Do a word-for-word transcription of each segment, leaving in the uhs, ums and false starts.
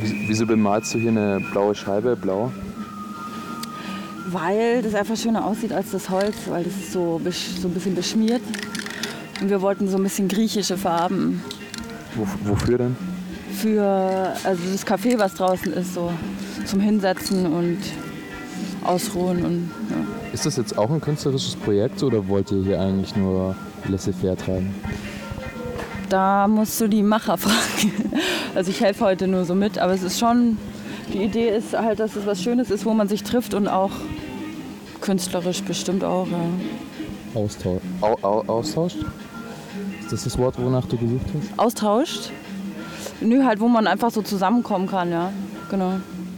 Wieso bemalst du hier eine blaue Scheibe, blau? Weil das einfach schöner aussieht als das Holz, weil das ist so, so ein bisschen beschmiert. Und wir wollten so ein bisschen griechische Farben. Wo, wofür denn? Für also das Café, was draußen ist, so zum Hinsetzen und Ausruhen. Und, ja. Ist das jetzt auch ein künstlerisches Projekt oder wollt ihr hier eigentlich nur laissez-faire treiben? Da musst du die Macher fragen. Also ich helfe heute nur so mit, aber es ist schon, die Idee ist halt, dass es was Schönes ist, wo man sich trifft und auch künstlerisch bestimmt auch. Ja. Austausch. Au, au, austauscht? Ist das das Wort, wonach du gesucht hast? Austauscht? Nö, halt, wo man einfach so zusammenkommen kann, ja. Genau.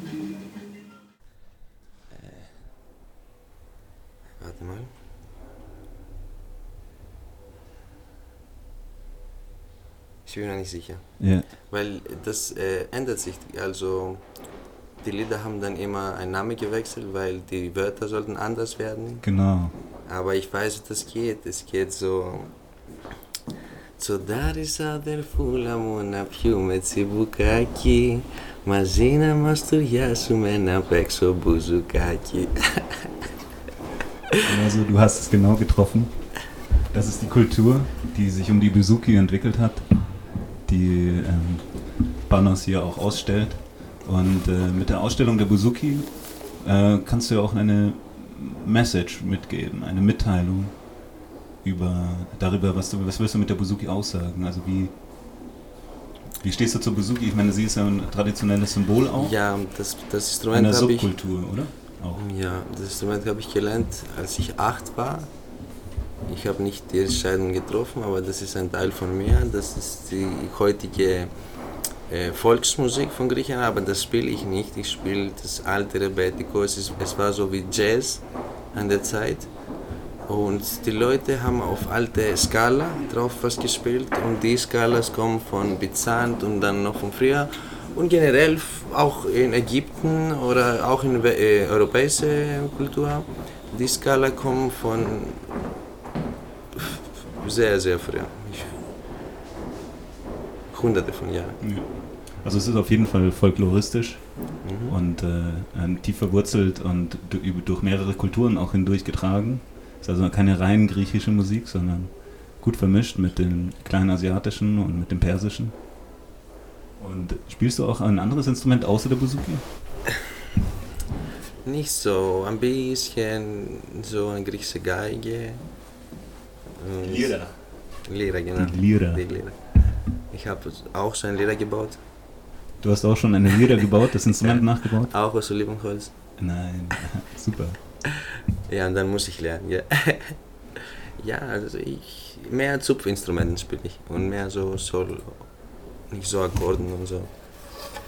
Warte mal. Ich bin mir nicht sicher. Ja. Weil das äh, ändert sich. Also die Lieder haben dann immer einen Namen gewechselt, weil die Wörter sollten anders werden. Genau. Aber ich weiß, wie das geht. Es geht so... Τσοντάρισα αδερφούλα μου να πιούμε τσιμπουκάκι, μαζί να μαστουριάσουμε να παίξω μπουζουκάκι. Also du hast es genau getroffen. Das ist die Kultur, die sich um die Bouzouki entwickelt hat, die ähm, Panos hier auch ausstellt. Und äh, mit der Ausstellung der Bouzouki äh, kannst du ja auch eine Message mitgeben, eine Mitteilung über darüber, was du was willst du mit der Bouzouki aussagen? Also wie wie stehst du zur Bouzouki? Ich meine, sie ist ja ein traditionelles Symbol auch. Ja, das, das Instrument eine habe ich... Subkultur, oder? Auch. Ja, das Instrument habe ich gelernt, als ich acht war. Ich habe nicht die Entscheidung getroffen, aber das ist ein Teil von mir. Das ist die heutige äh, Volksmusik von Griechenland, aber das spiele ich nicht. Ich spiele das alte Rebetiko. Es, ist, es war so wie Jazz an der Zeit. Und die Leute haben auf alte Skala drauf was gespielt und die Skalas kommen von Byzant und dann noch von früher. Und generell auch in Ägypten oder auch in äh, europäischer Kultur. Die Skala kommt von sehr, sehr früh. Hunderte von Jahren. Ja. Also es ist auf jeden Fall folkloristisch Mhm. und äh, tief verwurzelt und durch, durch mehrere Kulturen auch hindurch getragen. Es ist also keine rein griechische Musik, sondern gut vermischt mit dem kleinen asiatischen und mit dem persischen. Und spielst du auch ein anderes Instrument außer der Bouzouki? Nicht so, ein bisschen so eine griechische Geige. Und Lira. Lira, genau. Die Lira. Die Lira. Ich habe auch so ein Lira gebaut. Du hast auch schon eine Lira gebaut, das Instrument Ja. nachgebaut? Auch aus Olivenholz. Nein, super. Ja, und dann muss ich lernen, ja. Ja, also ich, mehr Zupfinstrumenten spiele ich und mehr so Solo, nicht so Akkorden und so.